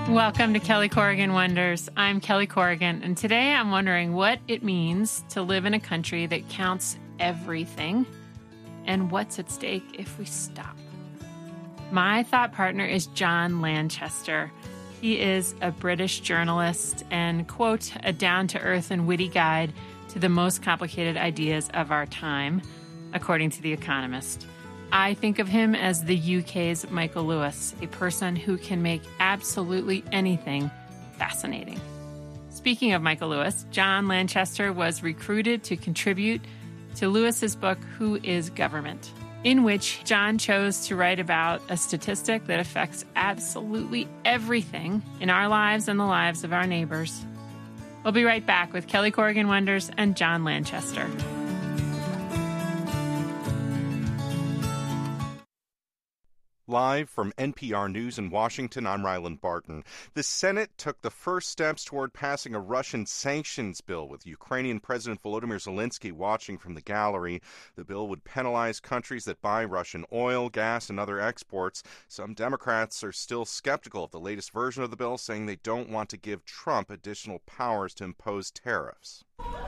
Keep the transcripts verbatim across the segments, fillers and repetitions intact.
Welcome to Kelly Corrigan Wonders. I'm Kelly Corrigan, and today I'm wondering what it means to live in a country that counts everything and what's at stake if we stop. My thought partner is John Lanchester. He is a British journalist and, quote, a down-to-earth and witty guide to the most complicated ideas of our time, according to The Economist. I think of him as the U K's Michael Lewis, a person who can make absolutely anything fascinating. Speaking of Michael Lewis, John Lanchester was recruited to contribute to Lewis's book, Who is Government?, in which John chose to write about a statistic that affects absolutely everything in our lives and the lives of our neighbors. We'll be right back with Kelly Corrigan Wonders and John Lanchester. Live from N P R News in Washington, I'm Ryland Barton. The Senate took the first steps toward passing a Russian sanctions bill, with Ukrainian President Volodymyr Zelensky watching from the gallery. The bill would penalize countries that buy Russian oil, gas, and other exports. Some Democrats are still skeptical of the latest version of the bill, saying they don't want to give Trump additional powers to impose tariffs.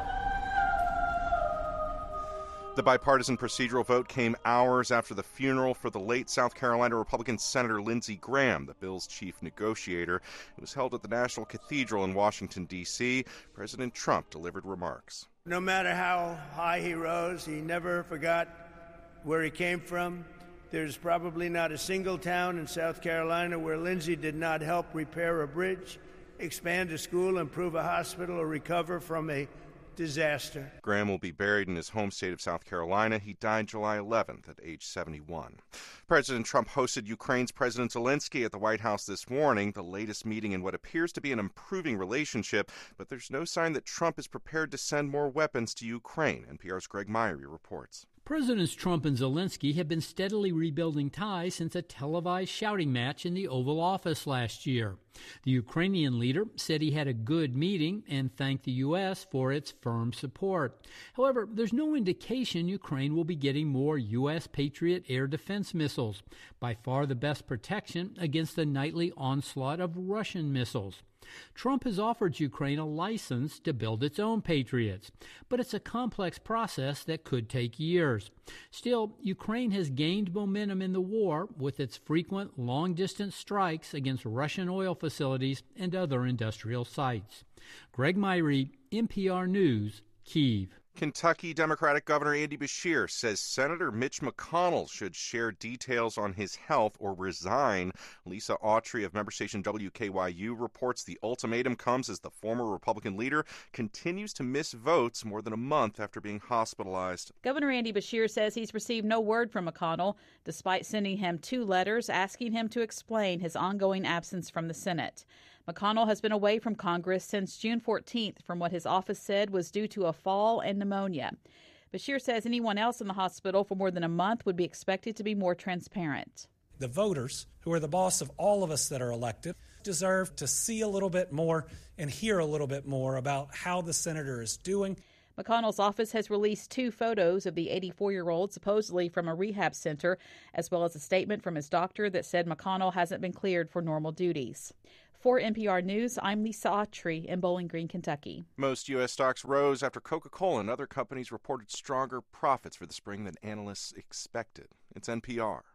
The bipartisan procedural vote came hours after the funeral for the late South Carolina Republican Senator Lindsey Graham, the bill's chief negotiator. It was held at the National Cathedral in Washington, D C President Trump delivered remarks. No matter how high he rose, he never forgot where he came from. There's probably not a single town in South Carolina where Lindsey did not help repair a bridge, expand a school, improve a hospital, or recover from a disaster. Graham will be buried in his home state of South Carolina. He died July eleventh at age seventy-one. President Trump hosted Ukraine's President Zelensky at the White House this morning, the latest meeting in what appears to be an improving relationship, but there's no sign that Trump is prepared to send more weapons to Ukraine. N P R's Greg Myrie reports. Presidents Trump and Zelensky have been steadily rebuilding ties since a televised shouting match in the Oval Office last year. The Ukrainian leader said he had a good meeting and thanked the U S for its firm support. However, there's no indication Ukraine will be getting more U S Patriot air defense missiles, by far the best protection against the nightly onslaught of Russian missiles. Trump has offered Ukraine a license to build its own Patriots, but it's a complex process that could take years. Still, Ukraine has gained momentum in the war with its frequent long-distance strikes against Russian oil facilities and other industrial sites. Greg Myrie, N P R News, Kyiv. Kentucky Democratic Governor Andy Beshear says Senator Mitch McConnell should share details on his health or resign. Lisa Autry of member station W K Y U reports the ultimatum comes as the former Republican leader continues to miss votes more than a month after being hospitalized. Governor Andy Beshear says he's received no word from McConnell, despite sending him two letters asking him to explain his ongoing absence from the Senate. McConnell has been away from Congress since June fourteenth from what his office said was due to a fall and pneumonia. Beshear says anyone else in the hospital for more than a month would be expected to be more transparent. The voters, who are the boss of all of us that are elected, deserve to see a little bit more and hear a little bit more about how the senator is doing. McConnell's office has released two photos of the eighty-four-year-old supposedly from a rehab center, as well as a statement from his doctor that said McConnell hasn't been cleared for normal duties. For N P R News, I'm Lisa Autry in Bowling Green, Kentucky. Most U S stocks rose after Coca-Cola and other companies reported stronger profits for the spring than analysts expected. It's N P R.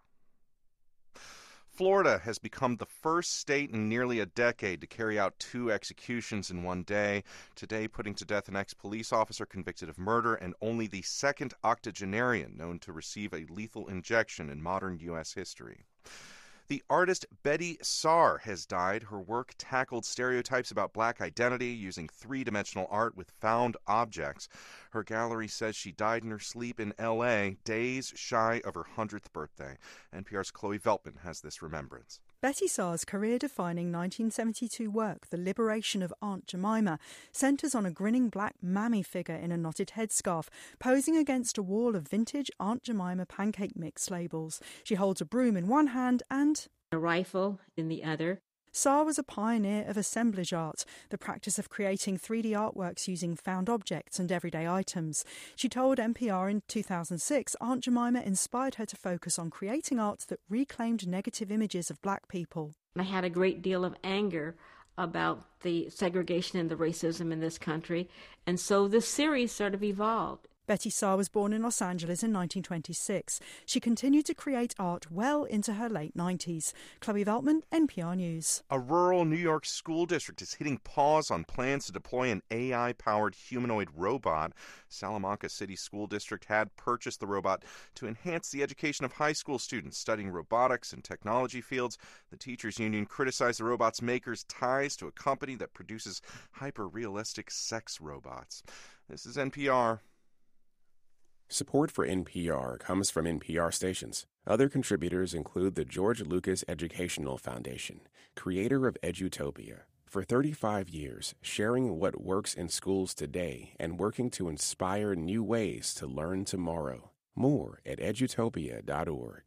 Florida has become the first state in nearly a decade to carry out two executions in one day, today putting to death an ex-police officer convicted of murder and only the second octogenarian known to receive a lethal injection in modern U S history. The artist Betty Saar has died. Her work tackled stereotypes about black identity using three-dimensional art with found objects. Her gallery says she died in her sleep in L A, days shy of her hundredth birthday. N P R's Chloe Veltman has this remembrance. Betty Saar's career-defining nineteen seventy-two work, The Liberation of Aunt Jemima, centres on a grinning black mammy figure in a knotted headscarf, posing against a wall of vintage Aunt Jemima pancake mix labels. She holds a broom in one hand and a rifle in the other. Saar was a pioneer of assemblage art, the practice of creating three D artworks using found objects and everyday items. She told N P R in two thousand six Aunt Jemima inspired her to focus on creating art that reclaimed negative images of black people. I had a great deal of anger about the segregation and the racism in this country, and so this series sort of evolved. Betty Saar was born in Los Angeles in nineteen twenty-six. She continued to create art well into her late nineties. Chloe Veltman, N P R News. A rural New York school district is hitting pause on plans to deploy an A I-powered humanoid robot. Salamanca City School District had purchased the robot to enhance the education of high school students studying robotics and technology fields. The teachers union criticized the robot's maker's ties to a company that produces hyper-realistic sex robots. This is N P R. Support for N P R comes from N P R stations. Other contributors include the George Lucas Educational Foundation, creator of Edutopia. For thirty-five years, sharing what works in schools today and working to inspire new ways to learn tomorrow. More at edutopia dot org.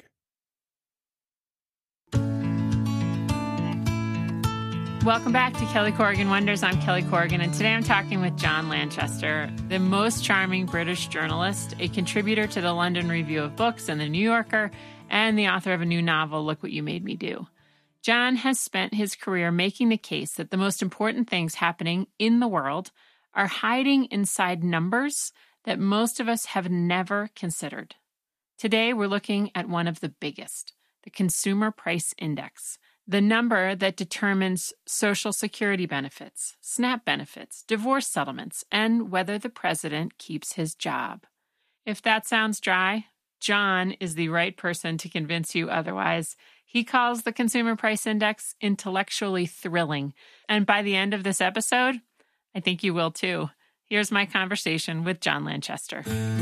Welcome back to Kelly Corrigan Wonders. I'm Kelly Corrigan, and today I'm talking with John Lanchester, the most charming British journalist, a contributor to the London Review of Books and the New Yorker, and the author of a new novel, Look What You Made Me Do. John has spent his career making the case that the most important things happening in the world are hiding inside numbers that most of us have never considered. Today, we're looking at one of the biggest, the Consumer Price Index, the number that determines Social Security benefits, SNAP benefits, divorce settlements, and whether the president keeps his job. If that sounds dry, John is the right person to convince you otherwise. He calls the Consumer Price Index intellectually thrilling. And by the end of this episode, I think you will too. Here's my conversation with John Lanchester.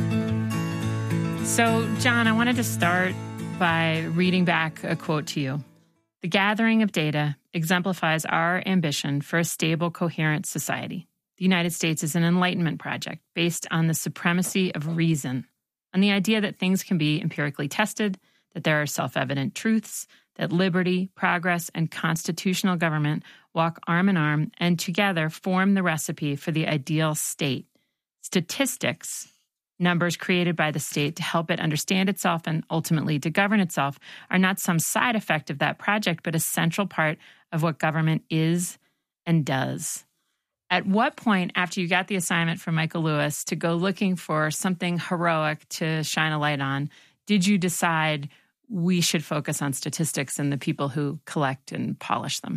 So, John, I wanted to start by reading back a quote to you. The gathering of data exemplifies our ambition for a stable, coherent society. The United States is an enlightenment project based on the supremacy of reason, on the idea that things can be empirically tested, that there are self-evident truths, that liberty, progress, and constitutional government walk arm in arm and together form the recipe for the ideal state. Statistics, numbers created by the state to help it understand itself and ultimately to govern itself, are not some side effect of that project, but a central part of what government is and does. At what point, after you got the assignment from Michael Lewis to go looking for something heroic to shine a light on, did you decide we should focus on statistics and the people who collect and polish them?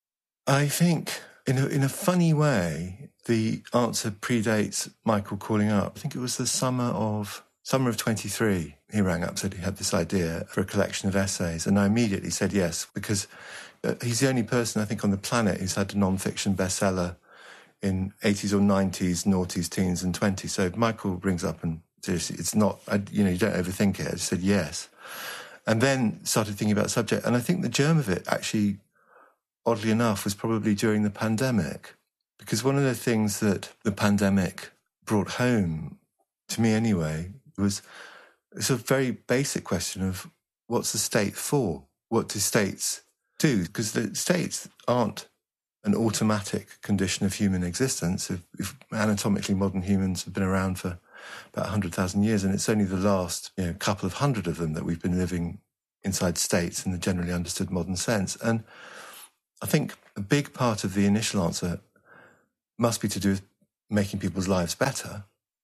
I think, in a, in a funny way, the answer predates Michael calling up. I think it was the summer of summer of twenty-three. He rang up, said he had this idea for a collection of essays, and I immediately said yes, because uh, he's the only person, I think, on the planet who's had a non-fiction bestseller in eighties or nineties, noughties, teens and twenties. So Michael brings up and seriously, it's not, I, you know, you don't overthink it. I just said yes. And then started thinking about the subject. And I think the germ of it actually, oddly enough, was probably during the pandemic. Because one of the things that the pandemic brought home, to me anyway, was a sort of very basic question of what's the state for? What do states do? Because the states aren't an automatic condition of human existence. If, if anatomically modern humans have been around for about one hundred thousand years, and it's only the last you know, couple of hundred of them that we've been living inside states in the generally understood modern sense. And I think a big part of the initial answer must be to do with making people's lives better.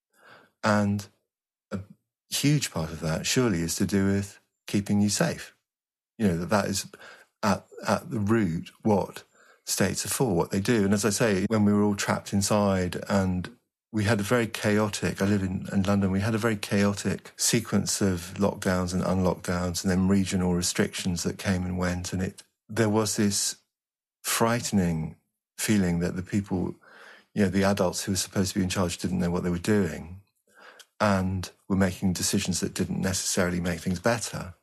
And a huge part of that surely is to do with keeping you safe. You know, that that is at, at the root what states are for, what they do. And as I say, when we were all trapped inside and we had a very chaotic, I live in, in London, we had a very chaotic sequence of lockdowns and unlockdowns and then regional restrictions that came and went. And it there was this frightening feeling that the people, you know, the adults who were supposed to be in charge didn't know what they were doing and were making decisions that didn't necessarily make things better.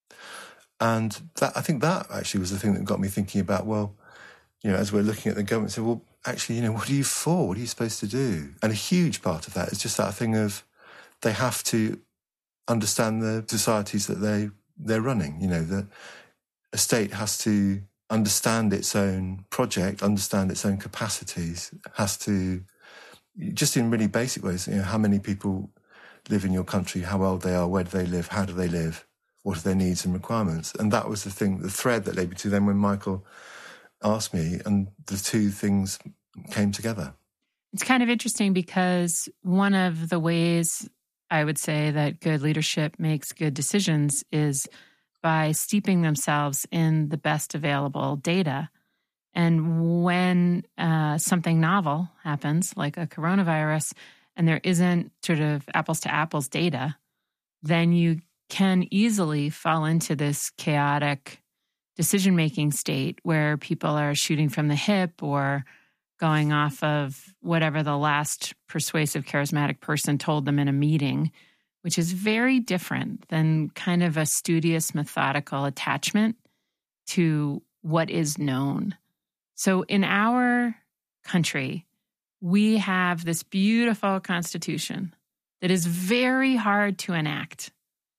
And that, I think that actually was the thing that got me thinking about, well, you know, as we're looking at the government, say, well, actually, you know, what are you for? What are you supposed to do? And a huge part of that is just that thing of they have to understand the societies that they, they're running. You know, that a state has to understand its own project, understand its own capacities, has to, just in really basic ways, you know, how many people live in your country, how old they are, where do they live, how do they live, what are their needs and requirements? And that was the thing, the thread that led me to then when Michael asked me, and the two things came together. It's kind of interesting because one of the ways I would say that good leadership makes good decisions is by steeping themselves in the best available data. And when uh, something novel happens, like a coronavirus, and there isn't sort of apples to apples data, then you can easily fall into this chaotic decision-making state where people are shooting from the hip or going off of whatever the last persuasive, charismatic person told them in a meeting, which is very different than kind of a studious, methodical attachment to what is known. So in our country, we have this beautiful constitution that is very hard to enact.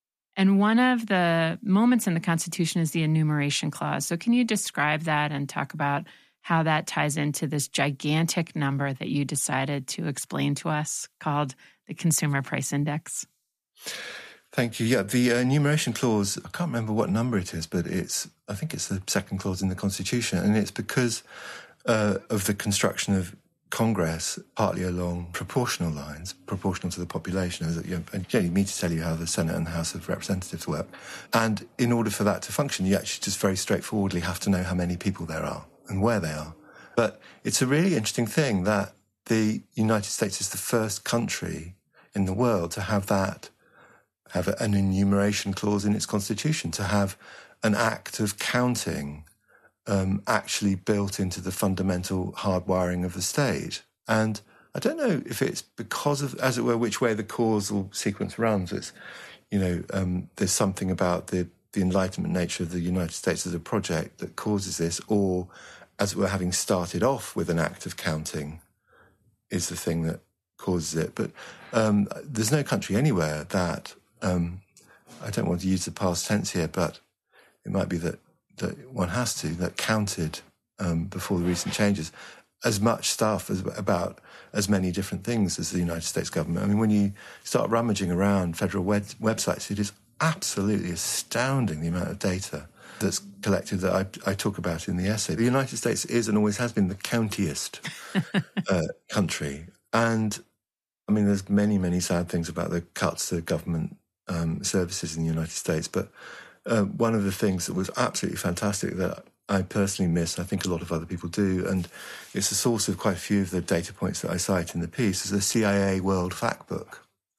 And one of the moments in the Constitution is the enumeration clause. So can you describe that and talk about how that ties into this gigantic number that you decided to explain to us called the Consumer Price Index? Thank you. Yeah, the enumeration clause, I can't remember what number it is, but it's, I think it's the second clause in the Constitution. And it's because uh, of the construction of Congress, partly along proportional lines, proportional to the population. As you know, and you don't need me to tell you how the Senate and the House of Representatives work. And in order for that to function, you actually just very straightforwardly have to know how many people there are and where they are. But it's a really interesting thing that the United States is the first country in the world to have that, have an enumeration clause in its constitution, to have an act of counting um, actually built into the fundamental hardwiring of the state. And I don't know if it's because of, as it were, which way the causal sequence runs. It's, you know, um, there's something about the, the Enlightenment nature of the United States as a project that causes this, or as it were, having started off with an act of counting is the thing that causes it. But um, there's no country anywhere that, um, I don't want to use the past tense here, but it might be that, that one has to, that counted um, before the recent changes as much stuff as about as many different things as the United States government. I mean, when you start rummaging around federal web- websites, it is absolutely astounding the amount of data that's collected that I, I talk about in the essay. The United States is and always has been the countiest uh, country. And, I mean, there's many, many sad things about the cuts to government um, services in the United States. But uh, one of the things that was absolutely fantastic that I personally miss, I think a lot of other people do, and it's a source of quite a few of the data points that I cite in the piece, is the C I A World Factbook,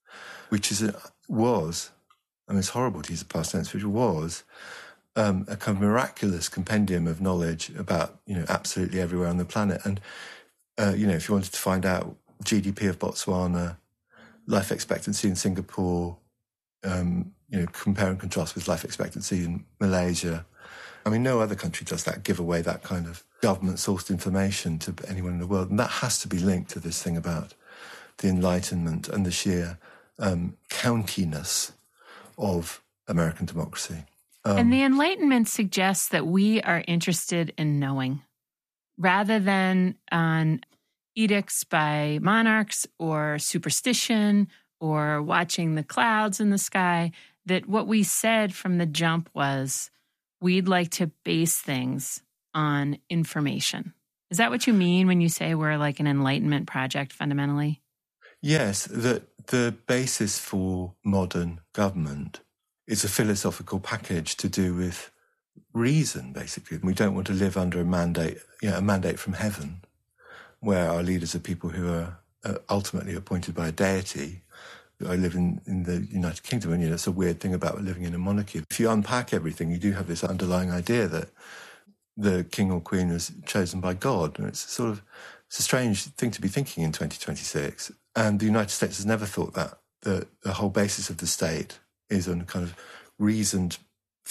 which is a, was, I mean, it's horrible to use the past tense, which was um, a kind of miraculous compendium of knowledge about, you know, absolutely everywhere on the planet. And, uh, you know, if you wanted to find out G D P of Botswana, life expectancy in Singapore, um, you know, compare and contrast with life expectancy in Malaysia. I mean, no other country does that, give away that kind of government-sourced information to anyone in the world. And that has to be linked to this thing about the Enlightenment and the sheer um, countiness of American democracy. Um, and the Enlightenment suggests that we are interested in knowing, rather than on edicts by monarchs or superstition or watching the clouds in the sky, that what we said from the jump was, we'd like to base things on information. Is that what you mean when you say we're like an Enlightenment project fundamentally? Yes, the, the basis for modern government is a philosophical package to do with reason, basically. We don't want to live under a mandate, you know, a mandate from heaven, where our leaders are people who are uh, ultimately appointed by a deity. I live in, in the United Kingdom, and you know, it's a weird thing about living in a monarchy. If you unpack everything, you do have this underlying idea that the king or queen is chosen by God. And it's sort of, it's a strange thing to be thinking in twenty twenty-six. And the United States has never thought that. The, the whole basis of the state is on kind of reasoned